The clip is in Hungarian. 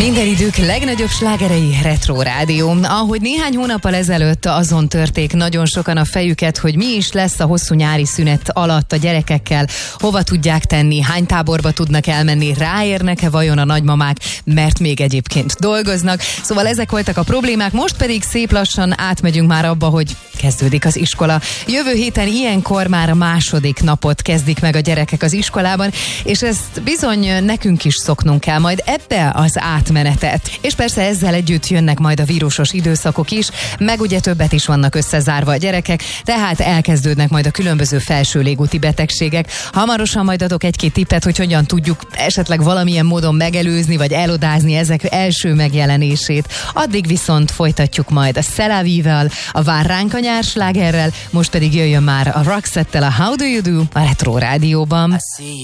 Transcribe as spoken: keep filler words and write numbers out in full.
Minden idők legnagyobb slágerei Retro Rádió. Ahogy néhány hónappal ezelőtt azon törték nagyon sokan a fejüket, hogy mi is lesz a hosszú nyári szünet alatt a gyerekekkel, hova tudják tenni, hány táborba tudnak elmenni, ráérnek-e vajon a nagymamák, mert még egyébként dolgoznak. Szóval ezek voltak a problémák, most pedig szép lassan átmegyünk már abba, hogy kezdődik az iskola. Jövő héten ilyenkor már a második napot kezdik meg a gyerekek az iskolában, és ezt bizony nekünk is szoknunk kell majd ebbe az átmenetet. És persze ezzel együtt jönnek majd a vírusos időszakok is, meg ugye többet is vannak összezárva a gyerekek, tehát elkezdődnek majd a különböző felső légúti betegségek. Hamarosan majd adok egy-két tippet, hogy hogyan tudjuk esetleg valamilyen módon megelőzni, vagy elodázni ezek első megjelenését. Addig viszont folytatjuk majd a C'est la Vie-vel, a Vár ránk a nyár slágerrel, most pedig jöjjön már a Roxette-tel a How Do You Do a Retro Rádióban.